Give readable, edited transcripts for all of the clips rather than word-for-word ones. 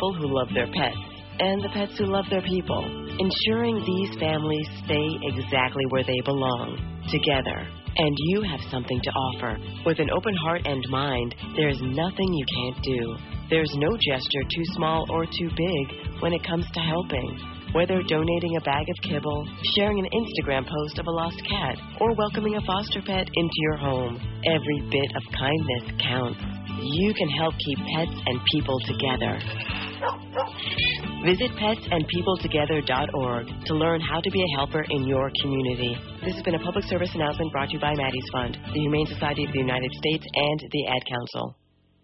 people who love their pets and the pets who love their people, ensuring these families stay exactly where they belong, together. And you have something to offer. With an open heart and mind, there's nothing you can't do. There's no gesture too small or too big when it comes to helping. Whether donating a bag of kibble, sharing an Instagram post of a lost cat, or welcoming a foster pet into your home, every bit of kindness counts. You can help keep pets and people together. Visit petsandpeopletogether.org to learn how to be a helper in your community. This has been a public service announcement brought to you by Maddie's Fund, the Humane Society of the United States, and the Ad Council.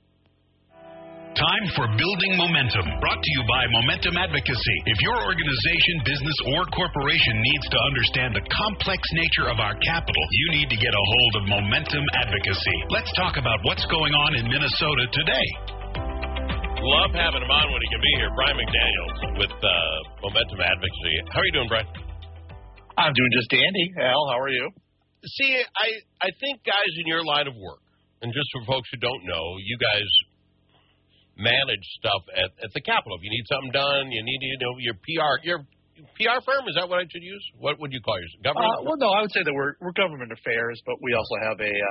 Time for Building Momentum, brought to you by Momentum Advocacy. If your organization, business, or corporation needs to understand the complex nature of our capital, you need to get a hold of Momentum Advocacy. Let's talk about what's going on in Minnesota today. Love having him on when he can be here. Brian McDaniels with Momentum Advocacy. How are you doing, Brian? I'm doing just dandy. Al, how are you? See, I think guys in your line of work, and just for folks who don't know, you guys manage stuff at the Capitol. If you need something done, you need your PR firm. Is that what I should use? What would you call yours? Government? Well, no, I would say that we're government affairs, but we also have a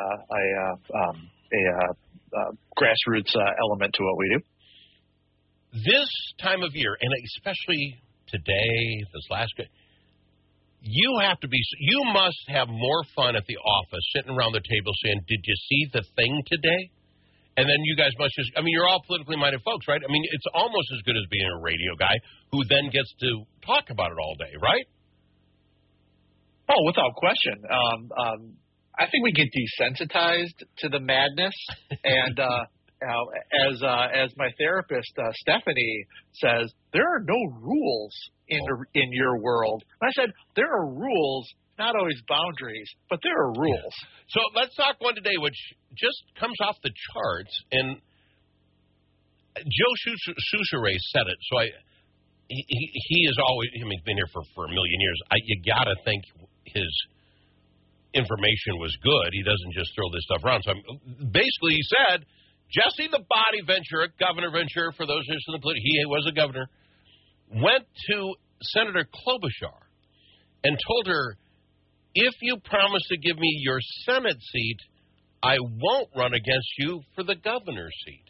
grassroots element to what we do. This time of year, and especially today, this last day, you must have more fun at the office sitting around the table saying, "Did you see the thing today?" And then you guys must just, you're all politically minded folks, right? It's almost as good as being a radio guy who then gets to talk about it all day, right? Oh, without question. I think we get desensitized to the madness, and as my therapist Stephanie says, there are no rules in your world. And I said, there are rules, not always boundaries, but there are rules. So let's talk one today, which just comes off the charts. And Joe Soucheray said it. So he is always, he's been here for a million years. You got to think his information was good. He doesn't just throw this stuff around. So basically he said, Jesse the Body Ventura, Governor Ventura, for those who are in the political, he was a governor, went to Senator Klobuchar and told her, if you promise to give me your Senate seat, I won't run against you for the governor's seat.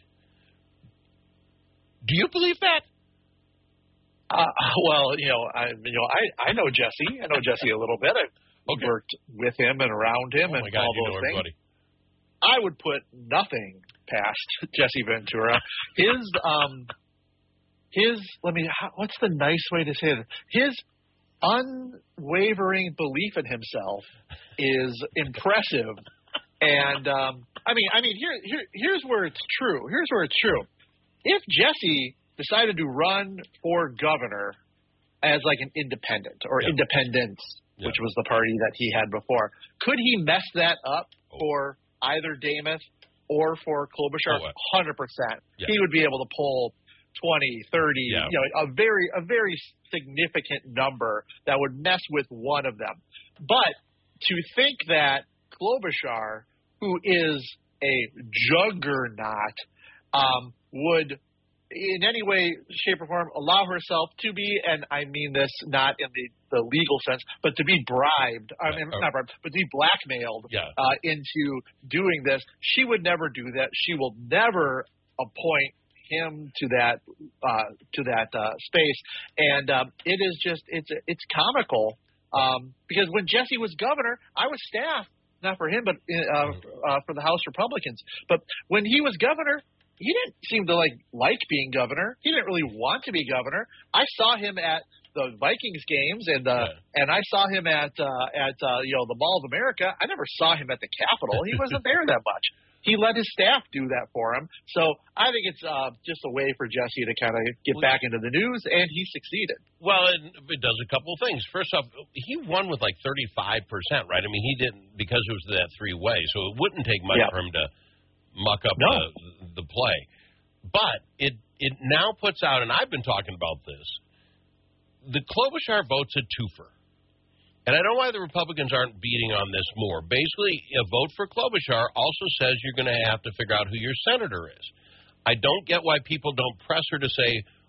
Do you believe that? Well, I know Jesse. I know Jesse a little bit. I've worked with him and around him and all those things. Everybody. I would put nothing past Jesse Ventura. What's the nice way to say it? His unwavering belief in himself is impressive. And here's where it's true. Here's where it's true. If Jesse decided to run for governor as like an independent or independents, which was the party that he had before, could he mess that up for either Demuth or for Klobuchar? 100%. Yeah. He would be able to pull 20, 30, a very significant number that would mess with one of them. But to think that Klobuchar, who is a juggernaut, would in any way, shape, or form allow herself to be, and I mean this not in the legal sense, but to be bribed, not bribed, but to be blackmailed into doing this, she would never do that. She will never appoint him to that space, and it is just it's comical because when Jesse was governor, I was staff, not for him, but for the House Republicans. But when he was governor, he didn't seem to like being governor. He didn't really want to be governor. I saw him at the Vikings games, and I saw him at the Mall of America. I never saw him at the Capitol. He wasn't there that much. He let his staff do that for him. So I think it's just a way for Jesse to kind of get back into the news, and he succeeded. Well, it does a couple of things. First off, he won with 35%, right? I mean, he didn't, because it was that three-way, so it wouldn't take much for him to muck up the play. But it now puts out, and I've been talking about this, the Klobuchar vote's a twofer. And I don't know why the Republicans aren't beating on this more. Basically, a vote for Klobuchar also says you're going to have to figure out who your senator is. I don't get why people don't press her to say,